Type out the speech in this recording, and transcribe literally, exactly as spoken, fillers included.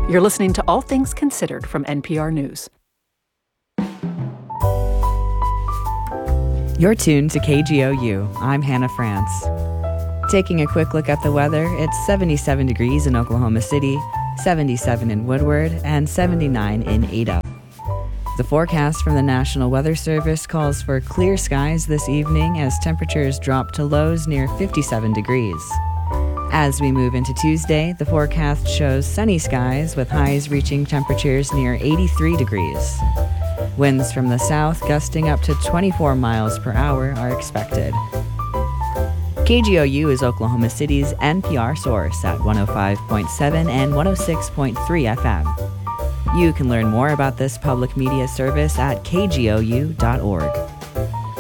You're listening to All Things Considered from N P R News. You're tuned to K G O U. I'm Hannah France. Taking a quick look at the weather, it's seventy-seven degrees in Oklahoma City, seventy-seven in Woodward, and seventy-nine in Ada. The forecast from the National Weather Service calls for clear skies this evening as temperatures drop to lows near fifty-seven degrees. As we move into Tuesday, the forecast shows sunny skies with highs reaching temperatures near eighty-three degrees. Winds from the south gusting up to twenty-four miles per hour are expected. K G O U is Oklahoma City's N P R source at one oh five point seven and one oh six point three F M. You can learn more about this public media service at k g o u dot org.